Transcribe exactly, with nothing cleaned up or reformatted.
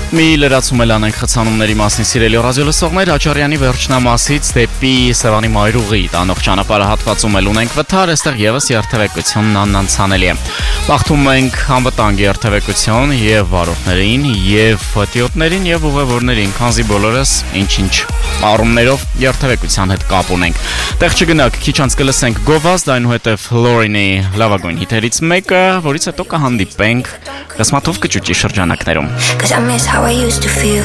Մի լրացում էլ անենք խցանումների մասին, սիրելի ռադիոլսողներ, Աչարյանի վերջնամասից դեպի Սևանի Մայրուղի տանող ճանապարհը հատվածում էլ ունենք վթար, այստեղ եւս երթևեկությունն անանցանելի է։ Բախտում ենք անվտանգ երթևեկություն եւ վարորդներին, եւ ֆոտիոտներին եւ ուղևորներին, քանզի բոլորս ինչ-ինչ առումներով երթևեկության հետ կապ ունենք։ Տեղ չգնաք, քիչ անց կլսենք Գովազդ, այնուհետև Լորինի լավագույն հիթերից մեկը, որից հետո կհանդիպենք Կասմաթով կճուճի շրջանակներում. Cause I miss how I used to feel.